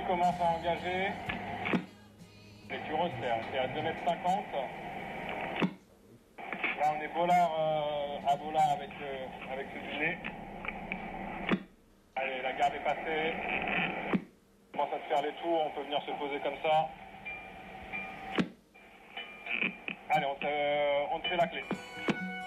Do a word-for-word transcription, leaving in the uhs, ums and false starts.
commence à engager. Les cureux, c'est à deux mètres cinquante. Là, on est Bollard euh, à Bollard avec, euh, avec ce dîner. Allez, la garde est passée. On commence à se faire les tours, on peut venir se poser comme ça. Allez, on te, on te fait la clé.